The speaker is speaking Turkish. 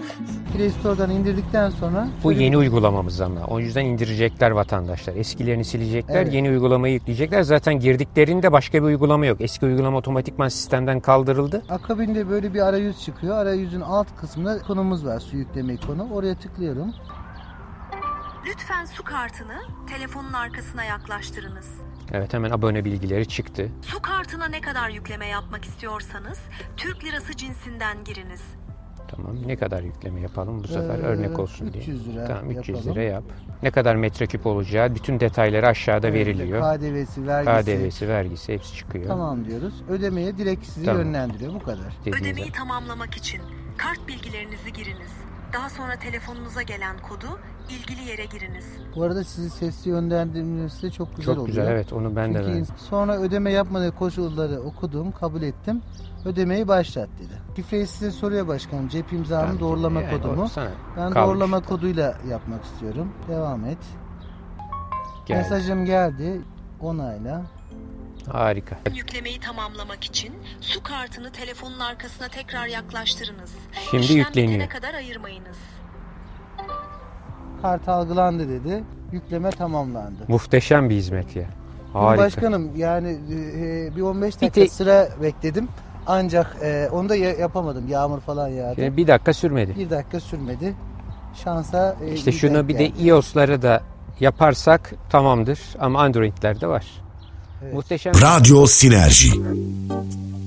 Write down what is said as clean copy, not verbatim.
Play Store'dan indirdikten sonra... Bu yeni uygulamamız ama. O yüzden indirecekler vatandaşlar. Eskilerini silecekler, Evet. Yeni uygulamayı yükleyecekler. Zaten girdiklerinde başka bir uygulama yok. Eski uygulama otomatikman sistemden kaldırıldı. Akabinde böyle bir arayüz çıkıyor. Arayüzün alt kısmında ikonumuz var, su yükleme ikonu. Oraya tıklıyorum. Lütfen su kartını telefonun arkasına yaklaştırınız. Evet, hemen abone bilgileri çıktı. Su kartına ne kadar yükleme yapmak istiyorsanız Türk lirası cinsinden giriniz. Tamam. Ne kadar yükleme yapalım bu sefer örnek olsun diye. 300 lira Tamam, 300 yapalım. lira yap. Ne kadar metreküp olacağı bütün detayları aşağıda veriliyor. KDV'si, vergisi. KDV'si, vergisi hepsi çıkıyor. Tamam diyoruz. Ödemeye direkt sizi Tamam. yönlendiriyor. Bu kadar. Dediğiniz Ödemeyi gibi. tamamlamak için kart bilgilerinizi giriniz. Daha sonra telefonunuza gelen kodu ilgili yere giriniz. Bu arada sizi sesli yönlendirmesi de çok güzel oluyor. Çok güzel, evet, onu ben de Çünkü beğendim. sonra ödeme yapmadığı koşulları okudum, kabul ettim. Ödemeyi başlat dedi. Şifreyi size soruyor başkanım. Cep imzamın Tamam. doğrulama Yani kodumu. o sana Ben kalmış. doğrulama koduyla yapmak istiyorum. Devam et. Geldi. Mesajım geldi. Onayla. Harika. Yüklemeyi tamamlamak için su kartını telefonun arkasına tekrar yaklaştırınız. Şimdi İşlem yükleniyor. bitene kadar ayırmayınız. Kart algılandı dedi. Yükleme tamamlandı. Muhteşem bir hizmet ya. Şimdi Harika. başkanım yani bir 15 Bir dakika de- sıra bekledim. Ancak onu da yapamadım. Yağmur falan yağdı. Yani bir dakika sürmedi. Bir dakika sürmedi. Şansa İşte iyi şunu denk bir de geldi. iOS'ları da yaparsak tamamdır. Ama Android'lerde var. Evet. Muhteşem. Radyo Sinerji.